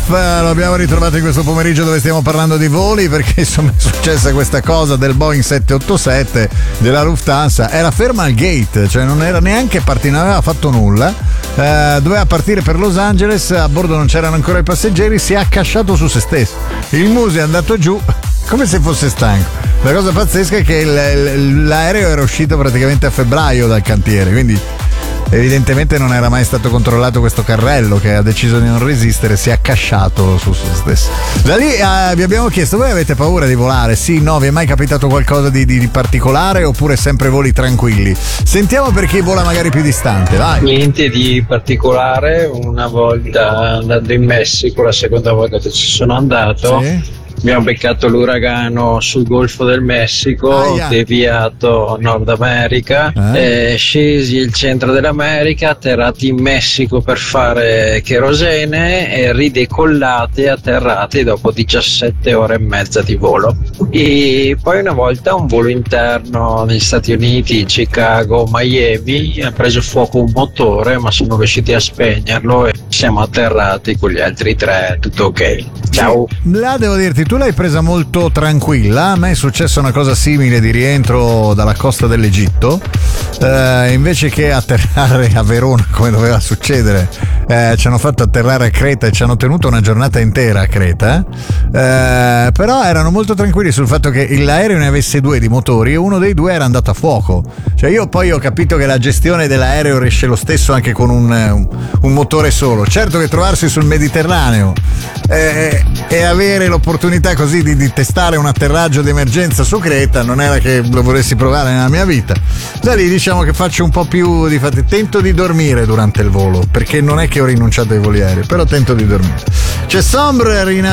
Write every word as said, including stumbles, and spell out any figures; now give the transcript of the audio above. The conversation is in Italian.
Off, lo abbiamo ritrovato in questo pomeriggio dove stiamo parlando di voli, perché insomma è successa questa cosa del Boeing sette otto sette della Lufthansa. Era ferma al gate, cioè non era neanche partito, non aveva fatto nulla, eh, doveva partire per Los Angeles, a bordo non c'erano ancora i passeggeri, si è accasciato su se stesso, il muso è andato giù come se fosse stanco. La cosa pazzesca è che il, il, l'aereo era uscito praticamente a febbraio dal cantiere, quindi evidentemente non era mai stato controllato questo carrello che ha deciso di non resistere, si è accasciato su se stesso. Da lì eh, vi abbiamo chiesto: voi avete paura di volare? Sì, no, vi è mai capitato qualcosa di, di, di particolare oppure sempre voli tranquilli? Sentiamo per chi vola magari più distante, vai. Niente di particolare, una volta andando in Messico, la seconda volta che ci sono andato, sì, abbiamo beccato l'uragano sul Golfo del Messico, ah, yeah. deviato Nord America, eh? Eh, scesi il centro dell'America, atterrati in Messico per fare cherosene e ridecollati e atterrati dopo diciassette ore e mezza di volo. E poi una volta un volo interno negli Stati Uniti, Chicago, Miami, ha preso fuoco un motore ma sono riusciti a spegnerlo e siamo atterrati con gli altri tre, tutto ok. Ciao. Là devo dirti, tu l'hai presa molto tranquilla. A me è successa una cosa simile di rientro dalla costa dell'Egitto, eh, invece che atterrare a Verona come doveva succedere, eh, ci hanno fatto atterrare a Creta e ci hanno tenuto una giornata intera a Creta, eh, però erano molto tranquilli sul fatto che l'aereo ne avesse due di motori e uno dei due era andato a fuoco. Cioè io poi ho capito che la gestione dell'aereo riesce lo stesso anche con un, un, un motore solo. Certo che trovarsi sul Mediterraneo eh, e avere l'opportunità così di, di testare un atterraggio d'emergenza su Creta non era che lo volessi provare nella mia vita. Da lì diciamo che faccio un po' più di fate, tento di dormire durante il volo, perché non è che ho rinunciato ai voli aerei, però tento di dormire. C'è Sombre, Rina